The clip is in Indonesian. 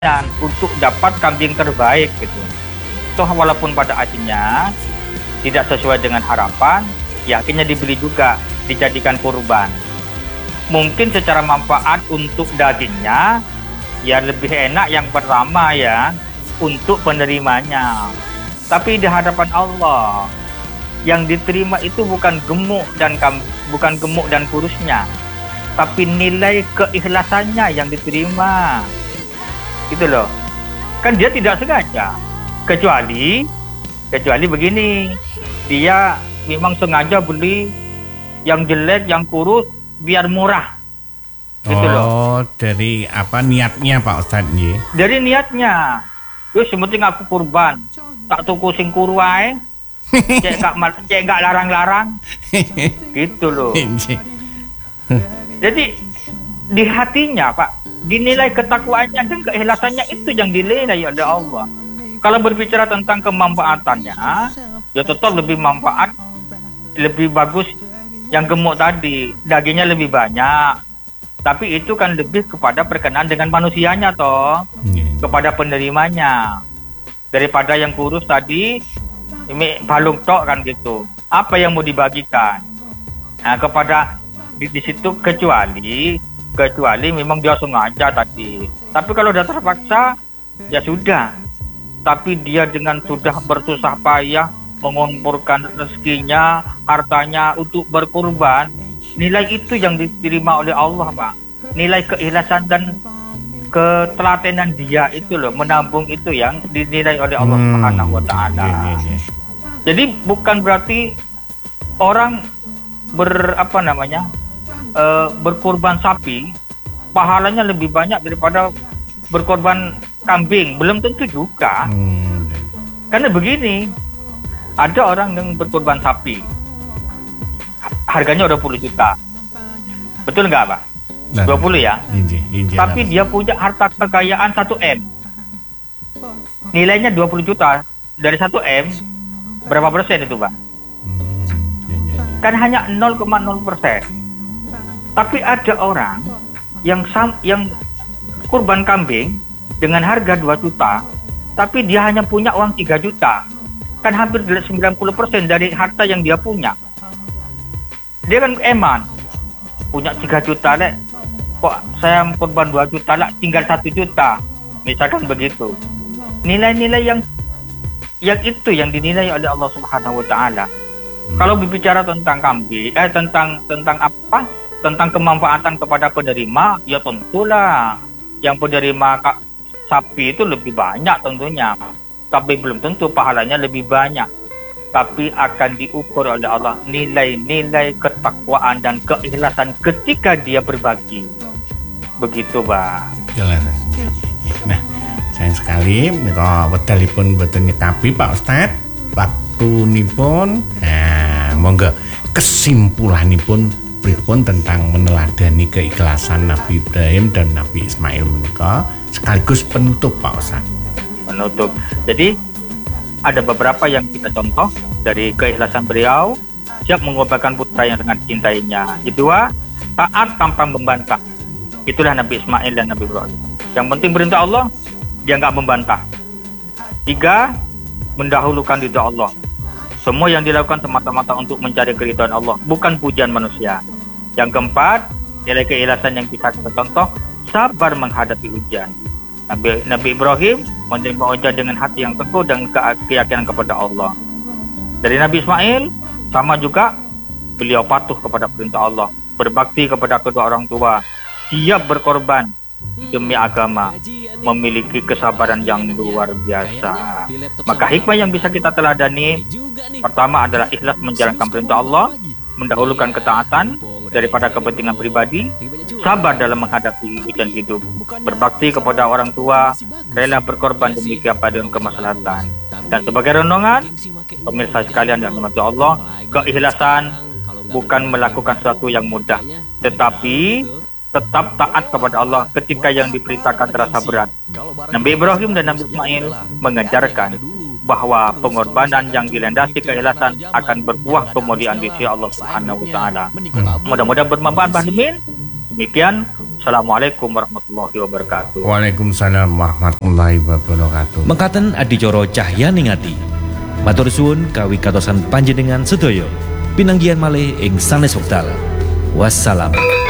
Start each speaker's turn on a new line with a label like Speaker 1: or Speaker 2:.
Speaker 1: untuk dapat kambing terbaik gitu. Toh walaupun pada akhirnya tidak sesuai dengan harapan, ya akhirnya dibeli juga, dijadikan kurban. Mungkin secara manfaat untuk dagingnya ya lebih enak yang pertama ya untuk penerimanya. Tapi di hadapan Allah yang diterima itu bukan gemuk dan kurusnya, tapi nilai keikhlasannya yang diterima. Gitu loh. Kan dia tidak sengaja. Kecuali begini, dia memang sengaja beli yang jelek, yang kurus biar murah. Gitu loh.
Speaker 2: Oh, dari apa niatnya Pak Ustadz nggih?
Speaker 1: Dari niatnya. Wis sementing aku kurban, tak tuku sing kuru wae. Cek gak larang-larang. Gitu loh. Jadi di hatinya Pak, dinilai ketakwaannya dan keikhlasannya itu yang dinilai oleh Allah. Kalau berbicara tentang kemanfaatannya, ya tetap lebih manfaat, lebih bagus yang gemuk tadi, dagingnya lebih banyak. Tapi itu kan lebih kepada perkenaan dengan manusianya toh, kepada penerimanya. Daripada yang kurus tadi, ini balung tok kan gitu. Apa yang mau dibagikan? Nah, kepada di situ kecuali memang dia sengaja tadi. Tapi kalau sudah terpaksa, ya sudah. Tapi dia dengan sudah bersusah payah mengumpulkan rezekinya, hartanya untuk berkurban, nilai itu yang diterima oleh Allah, Pak. Nilai keikhlasan dan ketelatenan dia itu loh, menabung itu yang dinilai oleh Allah Subhanahu wa taala. Jadi bukan berarti orang berkorban sapi pahalanya lebih banyak daripada berkorban kambing, belum tentu juga. Karena begini, ada orang yang berkorban sapi harganya udah 10 juta, betul nggak Pak? 20 ya. Tapi dia punya harta kekayaan 1 M, nilainya 20 juta. Dari 1 M berapa persen itu Pak? Kan hanya 0,0%. Tapi ada orang yang kurban kambing dengan harga 2 juta, tapi dia hanya punya uang 3 juta. Kan hampir 90% dari harta yang dia punya. Dia kan eman, punya 3 juta lek, kok saya kurban 2 juta lah, tinggal 1 juta. Misalkan begitu. Nilai-nilai yang itu yang dinilai oleh Allah Subhanahu wa taala. Kalau berbicara tentang kambing, tentang kemanfaatan kepada penerima, ya tentulah yang penerima sapi itu lebih banyak tentunya. Tapi belum tentu pahalanya lebih banyak. Tapi akan diukur oleh Allah nilai-nilai ketakwaan dan keikhlasan ketika dia berbagi. Begitu, Pak.
Speaker 2: Jelas. Nah, sayang sekali menika wedalipun boten nyekapi Pak Ustadz. Waktunipun, nah monggo kesimpulanipun pripun tentang meneladani keikhlasan Nabi Ibrahim dan Nabi Ismail menika sekaligus penutup Pak Ustadz.
Speaker 1: Penutup. Jadi ada beberapa yang kita contoh dari keikhlasan beliau, siap mengorbankan putra yang sangat dicintainya. Kedua, taat tanpa membantah. Itulah Nabi Ismail dan Nabi Ibrahim. Yang penting perintah Allah, dia nggak membantah. 3, mendahulukan ridha Allah. Semua yang dilakukan semata-mata untuk mencari keridhaan Allah, bukan pujian manusia. Yang keempat, nilai keikhlasan yang bisa kita contoh, sabar menghadapi ujian. Nabi Ibrahim menerima ujian dengan hati yang teguh dan keyakinan kepada Allah. Dari Nabi Ismail, sama juga, beliau patuh kepada perintah Allah, berbakti kepada kedua orang tua, siap berkorban demi agama, memiliki kesabaran yang luar biasa. Maka hikmah yang bisa kita teladani, pertama adalah ikhlas menjalankan perintah Allah, mendahulukan ketaatan daripada kepentingan pribadi, sabar dalam menghadapi ujian hidup, berbakti kepada orang tua, rela berkorban demi kepentingan kemaslahatan. Dan sebagai renungan, pemirsa sekalian yang dirahmati Allah, keikhlasan bukan melakukan sesuatu yang mudah, tetapi tetap taat kepada Allah ketika yang diperintahkan terasa berat. Nabi Ibrahim dan Nabi Ismail mengajarkan bahwa pengorbanan yang dilandasi keikhlasan akan berbuah kemuliaan di sisi Allah Subhanahu wa taala. Mudah-mudahan bermanfaat, Pak Demin. Demikian, Assalamualaikum warahmatullahi wabarakatuh.
Speaker 2: Waalaikumsalam warahmatullahi wabarakatuh.
Speaker 3: Mekaten adicara Cahyaning Ati. Matur suwun kawigatosan panjenengan sedaya. Pinanggihan malih ing sanes wekdal. Wassalam.